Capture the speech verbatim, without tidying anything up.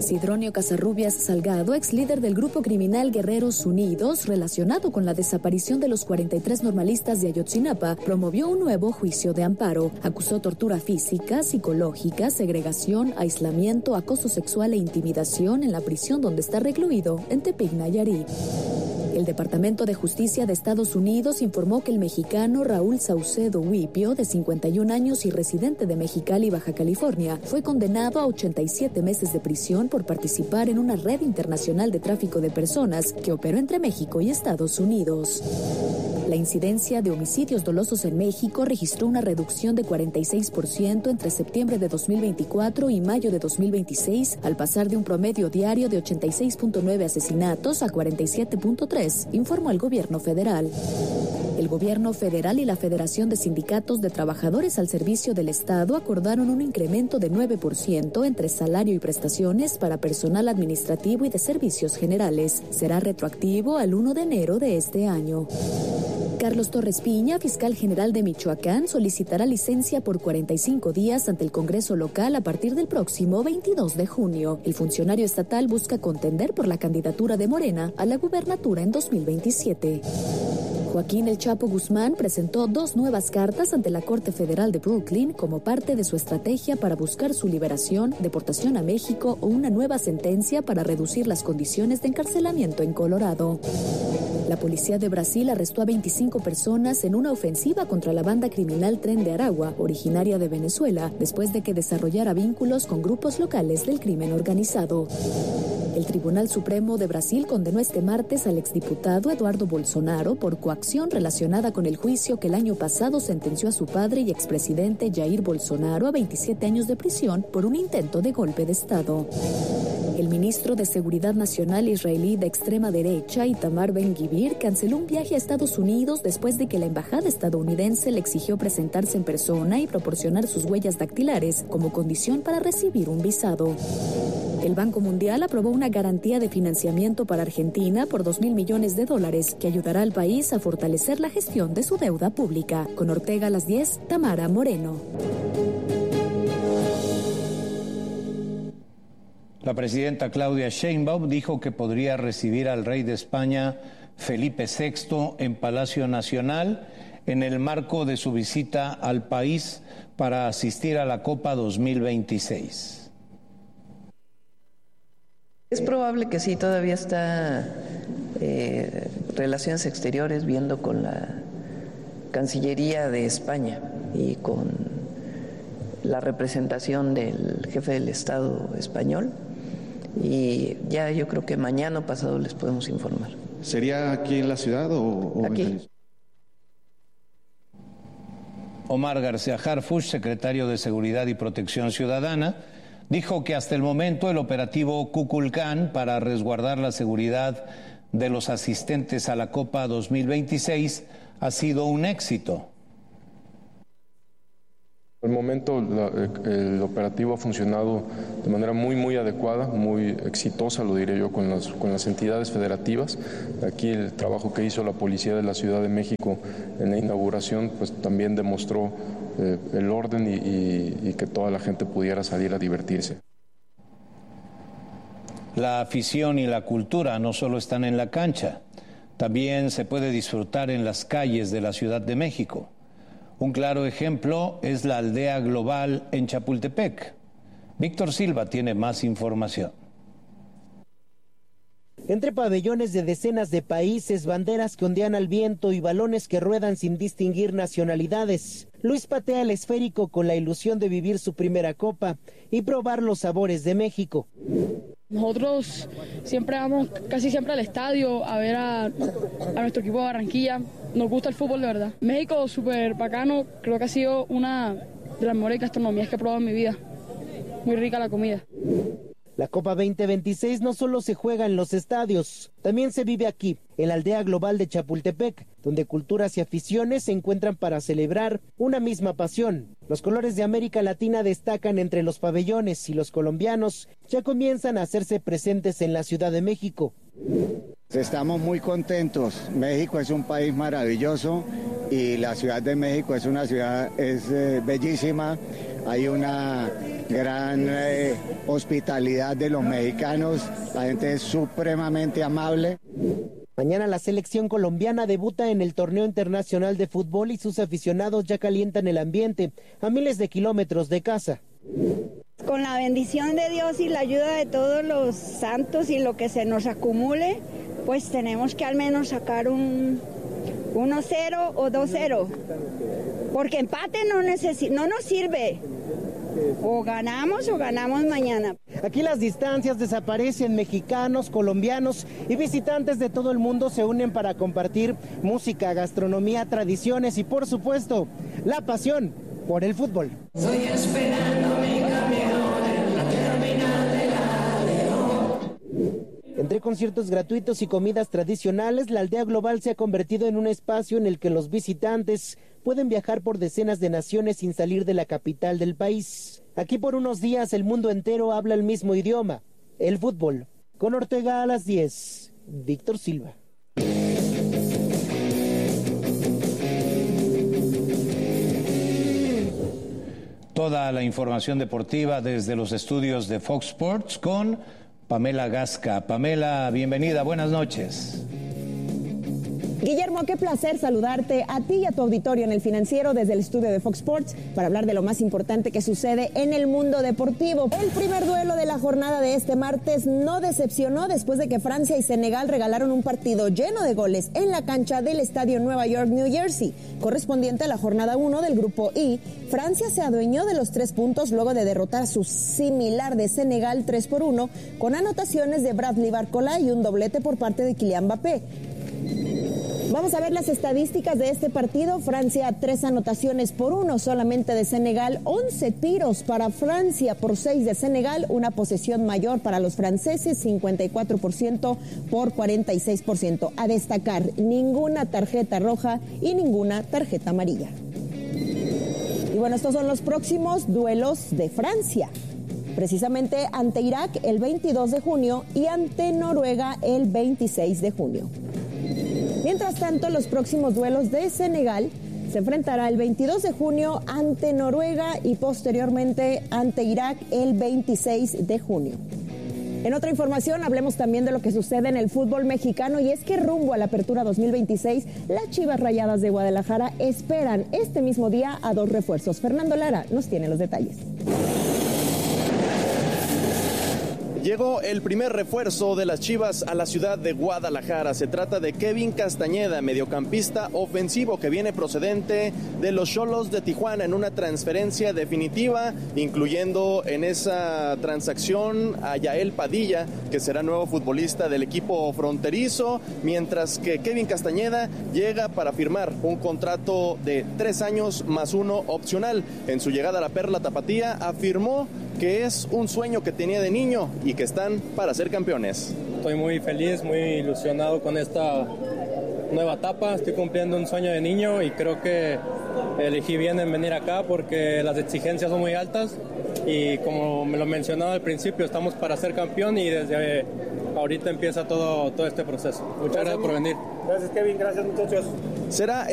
Sidronio Casarrubias Salgado, ex líder del grupo criminal Guerreros Unidos, relacionado con la desaparición de los cuarenta y tres normalistas de Ayotzinapa, promovió un nuevo juicio de amparo. Acusó tortura física, psicológica, segregación, aislamiento, acoso sexual e intimidación en la prisión donde está recluido, en Tepic, Nayarit. El Departamento de Justicia de Estados Unidos informó que el mexicano Raúl Saucedo Huipio, de cincuenta y un años y residente de Mexicali, Baja California, fue condenado a ochenta y siete meses de prisión por participar en una red internacional de tráfico de personas que operó entre México y Estados Unidos. La incidencia de homicidios dolosos en México registró una reducción de cuarenta y seis por ciento entre septiembre de dos mil veinticuatro y mayo de dos mil veintiséis, al pasar de un promedio diario de ochenta y seis punto nueve asesinatos a cuarenta y siete punto tres, informó el gobierno federal. El gobierno federal y la Federación de Sindicatos de Trabajadores al Servicio del Estado acordaron un incremento de nueve por ciento entre salario y prestaciones para personal administrativo y de servicios generales. Será retroactivo al primero de enero de este año. Carlos Torres Piña, fiscal general de Michoacán, solicitará licencia por cuarenta y cinco días ante el Congreso local a partir del próximo veintidós de junio. El funcionario estatal busca contender por la candidatura de Morena a la gubernatura en dos mil veintisiete. Joaquín El Chapo Guzmán presentó dos nuevas cartas ante la Corte Federal de Brooklyn como parte de su estrategia para buscar su liberación, deportación a México o una nueva sentencia para reducir las condiciones de encarcelamiento en Colorado. La policía de Brasil arrestó a veinticinco personas en una ofensiva contra la banda criminal Tren de Aragua, originaria de Venezuela, después de que desarrollara vínculos con grupos locales del crimen organizado. El Tribunal Supremo de Brasil condenó este martes al exdiputado Eduardo Bolsonaro por coacción relacionada con el juicio que el año pasado sentenció a su padre y expresidente Jair Bolsonaro a veintisiete años de prisión por un intento de golpe de Estado. El ministro de Seguridad Nacional israelí de extrema derecha, Itamar Ben-Gvir, canceló un viaje a Estados Unidos después de que la embajada estadounidense le exigió presentarse en persona y proporcionar sus huellas dactilares como condición para recibir un visado. El Banco Mundial aprobó una garantía de financiamiento para Argentina por dos mil millones de dólares que ayudará al país a fortalecer la gestión de su deuda pública. Con Ortega a las diez, Tamara Moreno. La presidenta Claudia Sheinbaum dijo que podría recibir al rey de España, Felipe sexto, en Palacio Nacional en el marco de su visita al país para asistir a la Copa dos mil veintiséis. Es probable que sí, todavía está eh, Relaciones Exteriores viendo con la Cancillería de España y con la representación del jefe del Estado español. Y ya yo creo que mañana o pasado les podemos informar. ¿Sería aquí en la ciudad o, o aquí? En... Omar García Harfuch, secretario de Seguridad y Protección Ciudadana, dijo que hasta el momento el operativo Kukulcán para resguardar la seguridad de los asistentes a la Copa dos mil veintiséis ha sido un éxito. Por el momento la, el operativo ha funcionado de manera muy muy adecuada, muy exitosa, lo diré yo, con las, con las entidades federativas. Aquí el trabajo que hizo la Policía de la Ciudad de México en la inauguración pues también demostró eh, el orden y, y, y que toda la gente pudiera salir a divertirse. La afición y la cultura no solo están en la cancha, también se puede disfrutar en las calles de la Ciudad de México. Un claro ejemplo es la Aldea Global en Chapultepec. Víctor Silva tiene más información. Entre pabellones de decenas de países, banderas que ondean al viento y balones que ruedan sin distinguir nacionalidades, Luis patea el esférico con la ilusión de vivir su primera copa y probar los sabores de México. Nosotros siempre vamos casi siempre al estadio a ver a, a nuestro equipo de Barranquilla. Nos gusta el fútbol de verdad. México súper bacano, creo que ha sido una de las mejores gastronomías que he probado en mi vida. Muy rica la comida. La Copa veinte veintiséis no solo se juega en los estadios, también se vive aquí, en la Aldea Global de Chapultepec, donde culturas y aficiones se encuentran para celebrar una misma pasión. Los colores de América Latina destacan entre los pabellones y los colombianos ya comienzan a hacerse presentes en la Ciudad de México. Estamos muy contentos. México es un país maravilloso y la Ciudad de México es una ciudad es, eh, bellísima, hay una gran eh, hospitalidad de los mexicanos, la gente es supremamente amable. Mañana la selección colombiana debuta en el torneo internacional de fútbol y sus aficionados ya calientan el ambiente a miles de kilómetros de casa. Con la bendición de Dios y la ayuda de todos los santos y lo que se nos acumule, pues tenemos que al menos sacar un uno cero o dos cero, porque empate no, necesi- no nos sirve. O ganamos o ganamos mañana. Aquí las distancias desaparecen, mexicanos, colombianos y visitantes de todo el mundo se unen para compartir música, gastronomía, tradiciones y por supuesto, la pasión por el fútbol. Estoy esperando mi camión en la terminal de la León. Entre conciertos gratuitos y comidas tradicionales, la aldea global se ha convertido en un espacio en el que los visitantes pueden viajar por decenas de naciones sin salir de la capital del país. Aquí por unos días el mundo entero habla el mismo idioma, el fútbol. Con Ortega a las diez, Víctor Silva. Toda la información deportiva desde los estudios de Fox Sports con Pamela Gasca. Pamela, bienvenida, buenas noches. Guillermo, qué placer saludarte a ti y a tu auditorio en El Financiero desde el estudio de Fox Sports para hablar de lo más importante que sucede en el mundo deportivo. El primer duelo de la jornada de este martes no decepcionó después de que Francia y Senegal regalaron un partido lleno de goles en la cancha del estadio Nueva York, New Jersey. Correspondiente a la jornada uno del grupo I, Francia se adueñó de los tres puntos luego de derrotar a su similar de Senegal tres por uno con anotaciones de Bradley Barcola y un doblete por parte de Kylian Mbappé. Vamos a ver las estadísticas de este partido. Francia, tres anotaciones por uno solamente de Senegal, once tiros para Francia por seis de Senegal, una posesión mayor para los franceses, cincuenta y cuatro por ciento por cuarenta y seis por ciento. A destacar, ninguna tarjeta roja y ninguna tarjeta amarilla. Y bueno, estos son los próximos duelos de Francia. Precisamente ante Irak el veintidós de junio y ante Noruega el veintiséis de junio. Mientras tanto, los próximos duelos de Senegal se enfrentará el veintidós de junio ante Noruega y posteriormente ante Irak el veintiséis de junio. En otra información, hablemos también de lo que sucede en el fútbol mexicano y es que rumbo a la apertura dos mil veintiséis, las Chivas Rayadas de Guadalajara esperan este mismo día a dos refuerzos. Fernando Lara nos tiene los detalles. Llegó el primer refuerzo de las Chivas a la ciudad de Guadalajara. Se trata de Kevin Castañeda, mediocampista ofensivo que viene procedente de los Xolos de Tijuana en una transferencia definitiva, incluyendo en esa transacción a Yael Padilla, que será nuevo futbolista del equipo fronterizo, mientras que Kevin Castañeda llega para firmar un contrato de tres años más uno opcional. En su llegada a la Perla Tapatía afirmó que es un sueño que tenía de niño y que están para ser campeones. Estoy muy feliz, muy ilusionado con esta nueva etapa. Estoy cumpliendo un sueño de niño y creo que elegí bien en venir acá porque las exigencias son muy altas y como me lo mencionaba al principio, estamos para ser campeón y desde ahorita empieza todo, todo este proceso. Muchas gracias, gracias por venir. Gracias, Kevin. Gracias, muchachos. Será